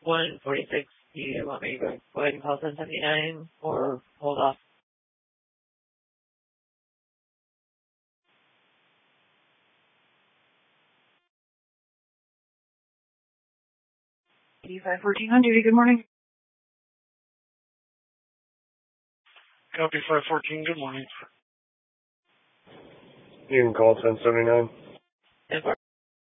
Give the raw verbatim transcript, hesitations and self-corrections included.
one forty-six. Do you want me to go ahead and call ten seventy-nine or hold off? eighty-five fourteen on duty. Good morning. Copy five fourteen. Good morning. You can call ten seventy-nine. ten